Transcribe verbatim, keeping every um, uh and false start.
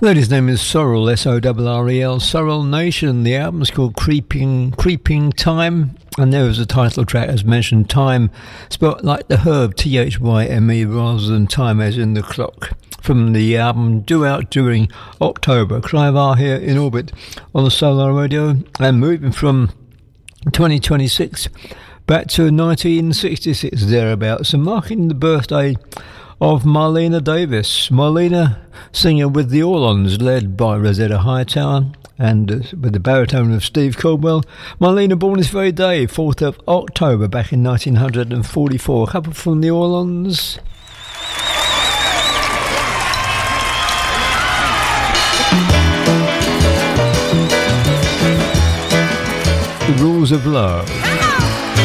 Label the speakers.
Speaker 1: Lady's name is Sorrel, S O R R E L, Sorrel Nation. The album's called Creeping Creeping Time, and there was a title track, as mentioned, Time, spelt like the herb, T H Y M E, rather than time as in the clock, from the album due out during October. Clive R here in orbit on the Solar Radio, and moving from twenty twenty-six back to nineteen sixty-six, thereabouts, and marking the birthday of Marlena Davis. Marlena, singer with the Orlons, led by Rosetta Hightower, and uh, with the baritone of Steve Caldwell. Marlena born this very day, fourth of October, back in nineteen forty-four. A couple from the Orlons. The Rules of Love.